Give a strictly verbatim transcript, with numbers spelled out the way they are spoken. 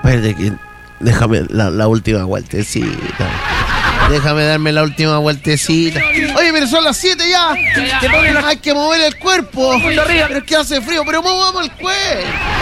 Espérate que... Déjame la, la última vueltecita. Déjame darme la última vueltecita. Oye, pero son las siete ya. Hay que mover el cuerpo. Pero es que hace frío. Pero movamos el cuerpo.